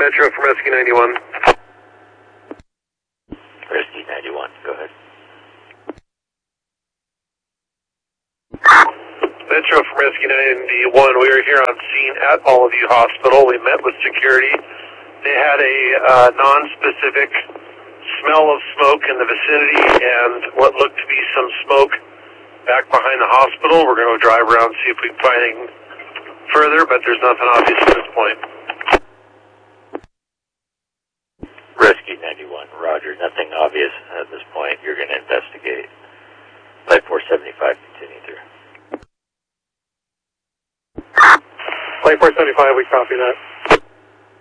Metro from Rescue 91. Rescue 91, go ahead. Metro from Rescue 91, we are here on scene at Bellevue Hospital. We met with security. They had a non-specific smell of smoke in the vicinity and what looked to be some smoke back behind the hospital. We're going to drive around and see if we can find anything further, but there's nothing obvious at this point. Rescue 91, roger. Nothing obvious at this point. You're going to investigate. Flight 475, continue through. Flight 475, we copy that.